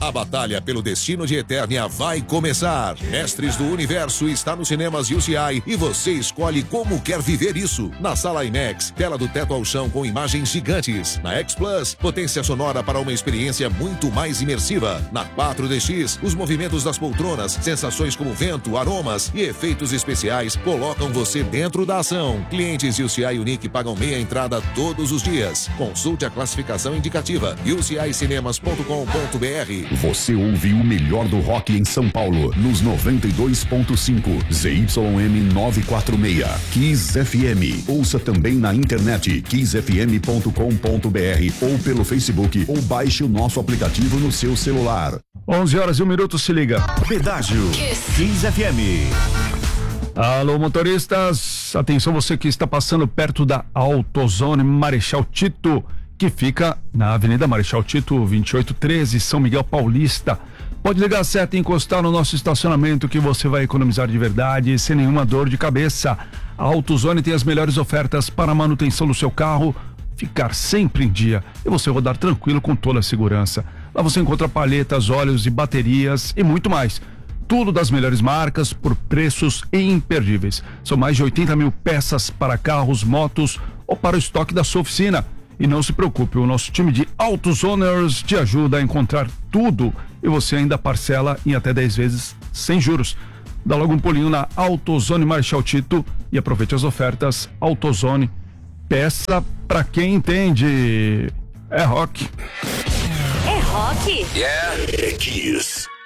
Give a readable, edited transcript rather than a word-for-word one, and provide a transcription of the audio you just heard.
A batalha pelo destino de Eternia vai começar. Mestres do Universo está nos cinemas UCI e você escolhe como quer viver isso. Na sala IMAX, tela do teto ao chão com imagens gigantes. Na X Plus, potência sonora para uma experiência muito mais imersiva. Na 4DX, os movimentos das poltronas, sensações como vento, aromas e efeitos especiais colocam você dentro da ação. Clientes UCI Unique pagam meia entrada todos os dias. Consulte a classificação indicativa ucicinema.com.br. Você ouve o melhor do rock em São Paulo nos 92.5 ZYM 946 Kiss FM. Ouça também na internet kissfm.com.br ou pelo Facebook ou baixe o nosso aplicativo no seu celular. 11h01, se liga. Pedágio Kiss FM. Alô, motoristas, atenção, você que está passando perto da AutoZone Marechal Tito, que fica na Avenida Marechal Tito 2813, São Miguel Paulista. Pode ligar a seta e encostar no nosso estacionamento que você vai economizar de verdade, sem nenhuma dor de cabeça. A AutoZone tem as melhores ofertas para a manutenção do seu carro ficar sempre em dia e você rodar tranquilo com toda a segurança. Lá você encontra palhetas, óleos e baterias e muito mais. Tudo das melhores marcas por preços imperdíveis. São mais de 80 mil peças para carros, motos ou para o estoque da sua oficina. E não se preocupe, o nosso time de AutoZoners te ajuda a encontrar tudo e você ainda parcela em até 10 vezes sem juros. Dá logo um pulinho na AutoZone Marechal Tito e aproveite as ofertas. AutoZone, peça pra quem entende. É rock. É rock? Yeah, é Kiss.